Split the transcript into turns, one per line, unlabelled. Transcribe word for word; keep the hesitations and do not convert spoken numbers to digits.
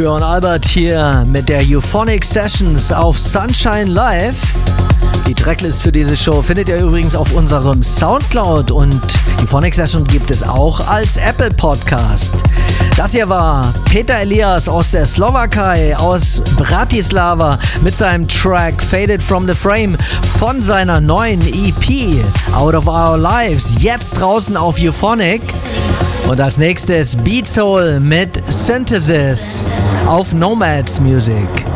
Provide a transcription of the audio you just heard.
Björn Albert hier mit der Euphonic Sessions auf Sunshine Live. Die Tracklist für diese Show findet ihr übrigens auf unserem Soundcloud und Euphonic Session gibt es auch als Apple Podcast. Das hier war Peter Elias aus der Slowakei, aus Bratislava mit seinem Track Faded from the Frame von seiner neuen E P Out of Our Lives, jetzt draußen auf Euphonic. Und als nächstes Beat Soul mit Synthesis auf Nomads Music.